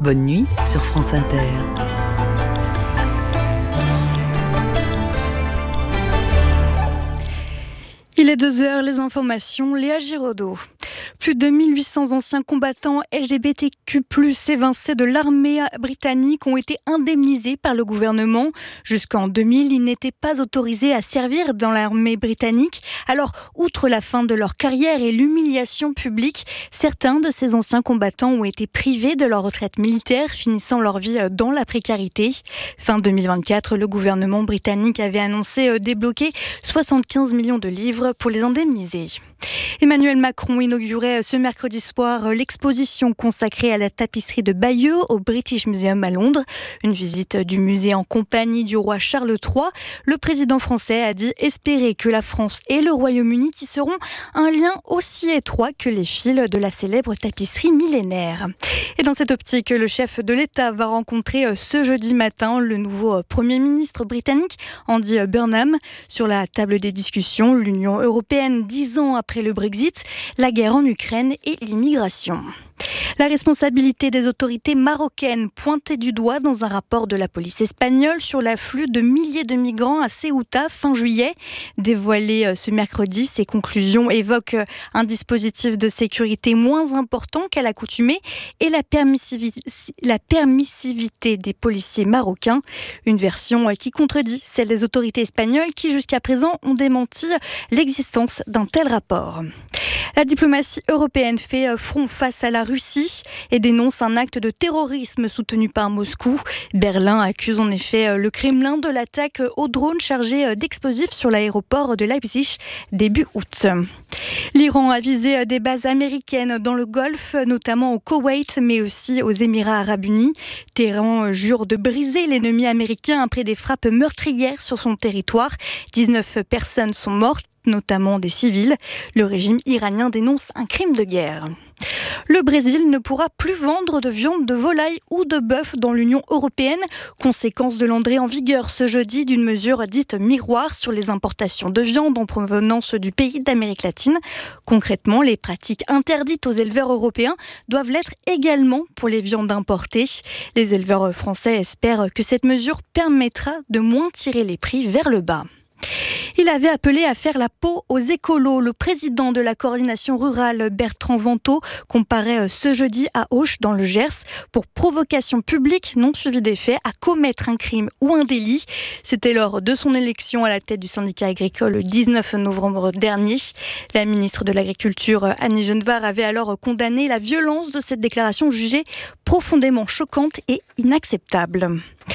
Bonne nuit sur France Inter. Il est 2h, les informations, Léa Giraudot. Plus de 1800 anciens combattants LGBTQ+, évincés de l'armée britannique ont été indemnisés par le gouvernement. Jusqu'en 2000, ils n'étaient pas autorisés à servir dans l'armée britannique. Alors, outre la fin de leur carrière et l'humiliation publique, certains de ces anciens combattants ont été privés de leur retraite militaire, finissant leur vie dans la précarité. Fin 2024, le gouvernement britannique avait annoncé débloquer 75 millions de livres pour les indemniser. Emmanuel Macron inaugurait ce mercredi soir l'exposition consacrée à la tapisserie de Bayeux au British Museum à Londres. Une visite du musée en compagnie du roi Charles III. Le président français a dit espérer que la France et le Royaume-Uni tisseront un lien aussi étroit que les fils de la célèbre tapisserie millénaire. Et dans cette optique, le chef de l'État va rencontrer ce jeudi matin le nouveau Premier ministre britannique, Andy Burnham. Sur la table des discussions, l'Union européenne 10 ans après le Brexit, la guerre en Ukraine et l'immigration. La responsabilité des autorités marocaines pointée du doigt dans un rapport de la police espagnole sur l'afflux de milliers de migrants à Ceuta fin juillet. Dévoilé ce mercredi, ces conclusions évoquent un dispositif de sécurité moins important qu'à l'accoutumée et la permissivité des policiers marocains. Une version qui contredit celle des autorités espagnoles qui jusqu'à présent ont démenti l'existence d'un tel rapport. La diplomatie européenne fait front face à la Russie et dénonce un acte de terrorisme soutenu par Moscou. Berlin accuse en effet le Kremlin de l'attaque au drone chargé d'explosifs sur l'aéroport de Leipzig début août. L'Iran a visé des bases américaines dans le Golfe, notamment au Koweït, mais aussi aux Émirats arabes unis. Téhéran jure de briser l'ennemi américain après des frappes meurtrières sur son territoire. 19 personnes sont mortes, notamment des civils. Le régime iranien dénonce un crime de guerre. Le Brésil ne pourra plus vendre de viande de volaille ou de bœuf dans l'Union européenne, conséquence de l'entrée en vigueur ce jeudi d'une mesure dite miroir sur les importations de viande en provenance du pays d'Amérique latine. Concrètement, les pratiques interdites aux éleveurs européens doivent l'être également pour les viandes importées. Les éleveurs français espèrent que cette mesure permettra de moins tirer les prix vers le bas. Il avait appelé à faire la peau aux écolos. Le président de la coordination rurale, Bertrand Vantaux, comparaît ce jeudi à Auch dans le Gers pour provocation publique non suivie des faits à commettre un crime ou un délit. C'était lors de son élection à la tête du syndicat agricole le 19 novembre dernier. La ministre de l'Agriculture, Annie Genevard, avait alors condamné la violence de cette déclaration jugée profondément choquante et inacceptable.